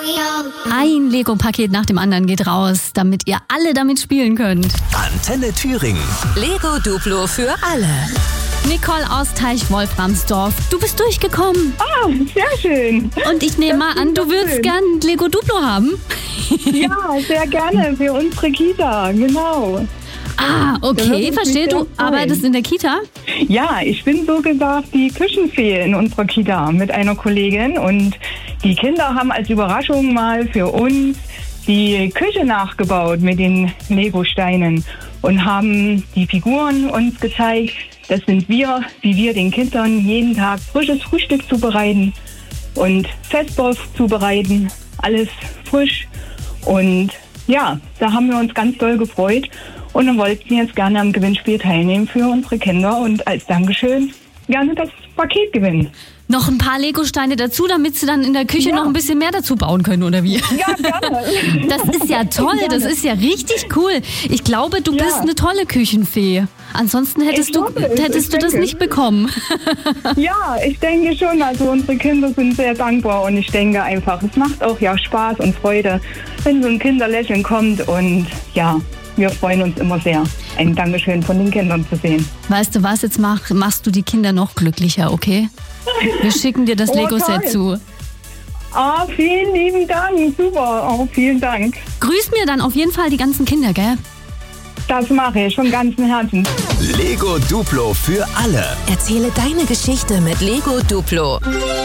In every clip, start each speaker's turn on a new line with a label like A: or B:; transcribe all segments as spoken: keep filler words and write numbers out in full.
A: Ein Lego-Paket nach dem anderen geht raus, damit ihr alle damit spielen könnt.
B: Antenne Thüringen.
C: Lego Duplo für alle.
A: Nicole aus Teich-Wolframsdorf, du bist durchgekommen.
D: Ah, sehr schön.
A: Und ich nehme mal an, du würdest gern Lego Duplo haben?
D: Ja, sehr gerne, für unsere Kita, genau.
A: Ah, okay, verstehe. Du arbeitest in der Kita?
D: Ja, ich bin so gesagt die Küchenfee in unserer Kita mit einer Kollegin. Und die Kinder haben als Überraschung mal für uns die Küche nachgebaut mit den Lego-Steinen und haben die Figuren uns gezeigt. Das sind wir, wie wir den Kindern jeden Tag frisches Frühstück zubereiten und Festbau zubereiten. Alles frisch. Und ja, da haben wir uns ganz doll gefreut. Und dann wollten wir jetzt gerne am Gewinnspiel teilnehmen für unsere Kinder und als Dankeschön gerne das Paket gewinnen.
A: Noch ein paar Lego-Steine dazu, damit sie dann in der Küche
D: Ja.
A: noch ein bisschen mehr dazu bauen können, oder wie?
D: Ja, gerne.
A: Das ist ja toll, das ist ja richtig cool. Ich glaube, du
D: Ja.
A: bist eine tolle Küchenfee. Ansonsten hättest
D: Ich
A: du,
D: hoffe es,
A: hättest
D: ich
A: du das
D: denke.
A: nicht bekommen.
D: Ja, ich denke schon. Also unsere Kinder sind sehr dankbar und ich denke einfach, es macht auch ja Spaß und Freude, wenn so ein Kinderlächeln kommt und ja, wir freuen uns immer sehr, ein Dankeschön von den Kindern zu sehen.
A: Weißt du was, jetzt mach, machst du die Kinder noch glücklicher, okay? Wir schicken dir das
D: Oh,
A: Lego-Set
D: toll.
A: zu.
D: Ah, vielen lieben Dank, super, oh, vielen Dank.
A: Grüß mir dann auf jeden Fall die ganzen Kinder, gell?
D: Das mache ich von ganzem Herzen.
B: Lego Duplo für alle.
C: Erzähle deine Geschichte mit Lego Duplo.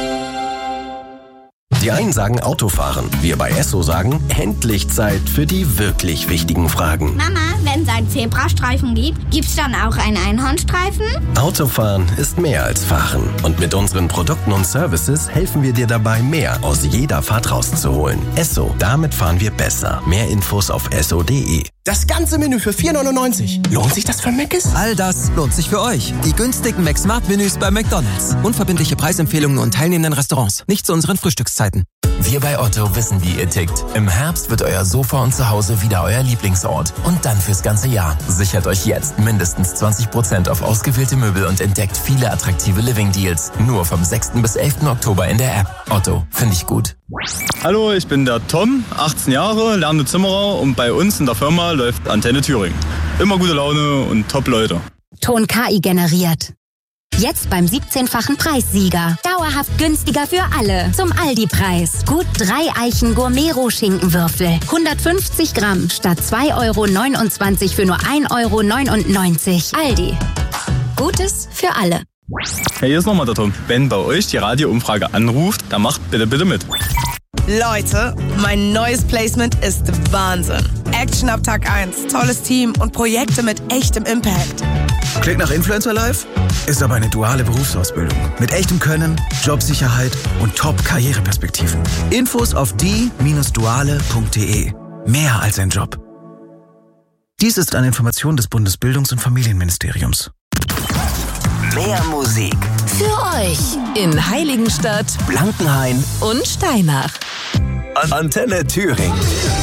B: Die einen sagen Autofahren, wir bei Esso sagen, endlich Zeit für die wirklich wichtigen Fragen.
E: Mama, wenn es einen Zebrastreifen gibt, gibt's dann auch einen Einhornstreifen?
B: Autofahren ist mehr als Fahren. Und mit unseren Produkten und Services helfen wir dir dabei, mehr aus jeder Fahrt rauszuholen. Esso, damit fahren wir besser. Mehr Infos auf esso punkt de.
F: Das ganze Menü für vier neunundneunzig. Lohnt sich das für Mc's?
G: All das lohnt sich für euch. Die günstigen McSmart-Menüs bei McDonald's. Unverbindliche Preisempfehlungen und teilnehmenden Restaurants. Nicht zu unseren Frühstückszeiten.
H: Wir bei Otto wissen, wie ihr tickt. Im Herbst wird euer Sofa und Zuhause wieder euer Lieblingsort. Und dann fürs ganze Jahr. Sichert euch jetzt mindestens zwanzig Prozent auf ausgewählte Möbel und entdeckt viele attraktive Living-Deals. Nur vom sechsten bis elften Oktober in der App. Otto, finde ich gut.
I: Hallo, ich bin der Tom, achtzehn Jahre, lernende Zimmerer und bei uns in der Firma läuft Antenne Thüringen. Immer gute Laune und top Leute.
J: Ton K I generiert. Jetzt beim siebzehnfachen Preissieger. Dauerhaft günstiger für alle. Zum Aldi-Preis. Gut drei Eichen Gourmet-Schinkenwürfel. hundertfünfzig Gramm statt zwei Euro neunundzwanzig für nur ein Euro neunundneunzig. Aldi. Gutes für alle.
I: Hey, hier ist nochmal der Tom. Wenn bei euch die Radioumfrage anruft, dann macht bitte, bitte mit.
K: Leute, mein neues Placement ist Wahnsinn. Action ab Tag eins, tolles Team und Projekte mit echtem Impact.
L: Klingt nach Influencer Live? Ist aber eine duale Berufsausbildung. Mit echtem Können, Jobsicherheit und Top-Karriereperspektiven. Infos auf die Bindestrich duale Punkt de. Mehr als ein Job. Dies ist eine Information des Bundesbildungs- und Familienministeriums.
B: Mehr Musik.
C: Für euch in Heiligenstadt,
B: Blankenhain
C: und Steinach.
B: Antenne Thüringen.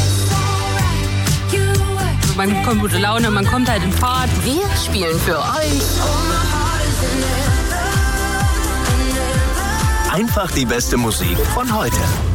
M: Man bekommt gute Laune, man kommt halt in Fahrt.
C: Wir spielen für euch
B: Einfach die beste Musik von heute.